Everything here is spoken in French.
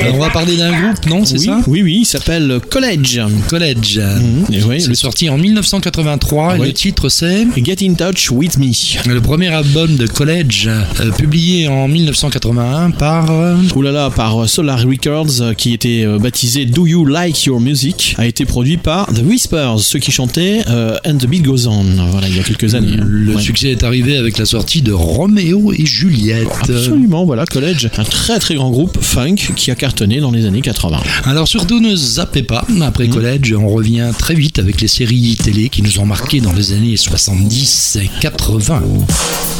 Alors, on va parler d'un groupe, non, c'est ça? Oui, il s'appelle College. College. Et oui, C'est sorti en 1983 et le titre c'est Get in Touch with Me. Le premier album de College, publié en 1981 par par Solar Records, qui était baptisé Do You Like Your Music, a été produit par The Whispers, ceux qui chantaient And the Beat Goes On, voilà, il y a quelques années. Le succès est arrivé avec la sortie de Roméo et Juliette. Absolument, voilà, College, un très très grand groupe funk qui a cartonné dans les années 80. Alors surtout ne zappez pas, après College, on revient très vite avec les séries télé qui nous ont marqué dans les années 70 et 80.